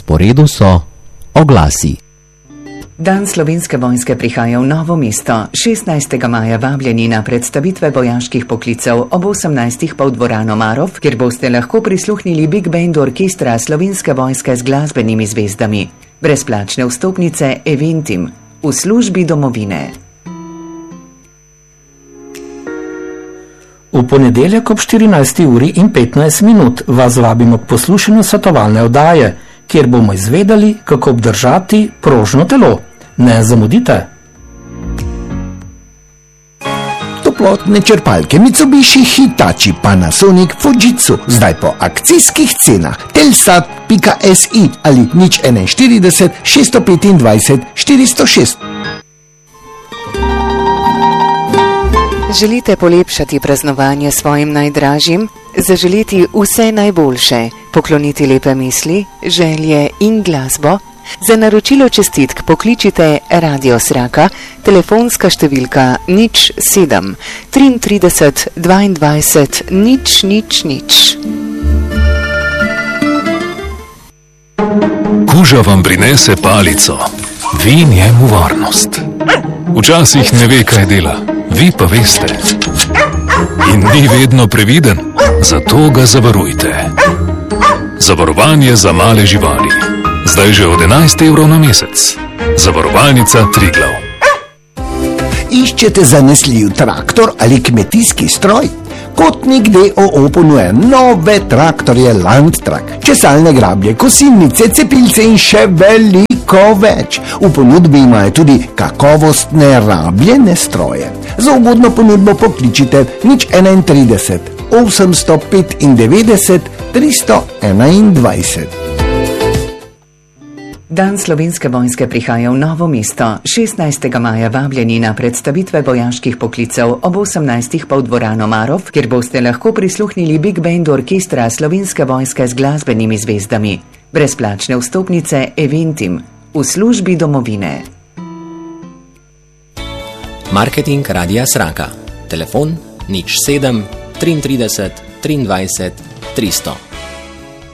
sporedu so oglasi. Dan Slovenske vojske prihaja v Novo mesto. 16. maja vabljeni na predstavitve vojaških poklicev ob 18. pa v dvorano Marof, kjer boste lahko prisluhnili Big Bandu orkestra Slovenske vojske z glasbenimi zvezdami. Brezplačne vstopnice Eventim v službi domovine. V ponedeljek ob 14:15 vas vabimo k poslušanju svetovalne oddaje, kjer bomo izvedeli, kako obdržati prožno telo. Ne zamudite! Toplotne črpalke Mitsubishi, Hitachi, Panasonic, Fujitsu, zdaj po akcijskih cenah. Telsat.si ali 041 625 406. Želite polepšati praznovanje svojim najdražjim? Zaželiti vse najboljše, pokloniti lepe misli, želje in glasbo? Za naročilo čestitk pokličite Radio Sraka, telefonska številka 07 33 22 000. Kuža vam prinese palico, vi njemu varnost. Včasih ne ve, kaj dela, vi pa veste. In ni vedno previden, zato ga zavarujte. Zavarovanje za male živali. Zdaj že od 11 evrov na mesec. Zavarovalnica Triglav. Iščete zanesljiv traktor ali kmetijski stroj? Kotnik d.o.o. ponuja nove traktorje Landtrak, česalne grablje, kosilnice, cepilce in še veliko več. V ponudbi imajo tudi kakovostne rabljene stroje. Za ugodno ponudbo pokličite 031 895 321. Dan Slovenske vojske prihaja v Novo mesto. 16. maja vabljeni na predstavitve vojaških poklicev ob 18. pa v dvorano Marof, kjer boste lahko prisluhnili Big Bandu orkestra Slovenske vojske z glasbenimi zvezdami. Brezplačne vstopnice Eventim v službi domovine. Marketing Radia Sraka. Telefon 07 33 23 300.